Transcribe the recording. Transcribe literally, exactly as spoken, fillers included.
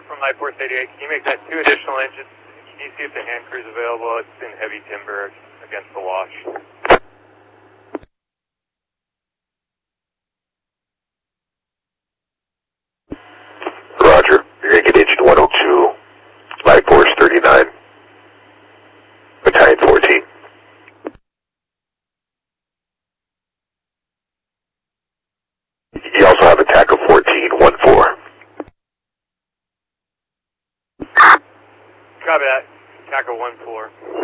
from Light Force eighty-eight. Can you make that two additional engines? Can you see if the hand crew is available? It's in heavy timber against the wash. Roger. You're going to get engine one oh two, Light Force thirty-nine, Battalion fourteen. You also have a T A C of fourteen, one four. Copy that. T A C of one four.